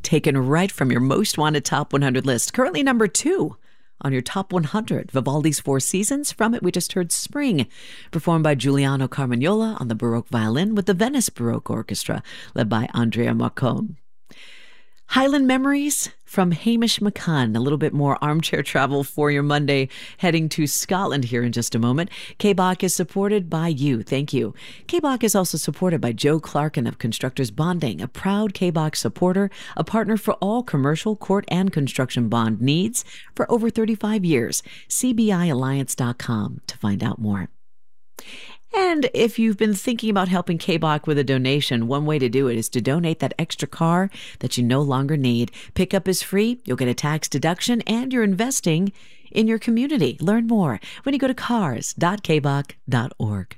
taken right from your most wanted top 100 list. Currently number 2 on your top 100, Vivaldi's Four Seasons. From it, we just heard Spring, performed by Giuliano Carmagnola on the Baroque violin with the Venice Baroque Orchestra, led by Andrea Marcon. Highland Memories from Hamish McCann. A little bit more armchair travel for your Monday, heading to Scotland here in just a moment. K-Bach is supported by you. Thank you. K-Bach is also supported by Joe Clarkin of Constructors Bonding, a proud K-Bach supporter, a partner for all commercial, court, and construction bond needs for over 35 years. CBIalliance.com to find out more. And if you've been thinking about helping K-Bach with a donation, one way to do it is to donate that extra car that you no longer need. Pickup is free, you'll get a tax deduction, and you're investing in your community. Learn more when you go to cars.kbach.org.